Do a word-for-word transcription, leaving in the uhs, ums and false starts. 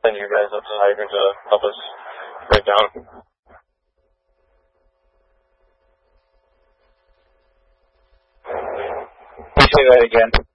send you guys up to the hydrant to help us break down. Can you say that again?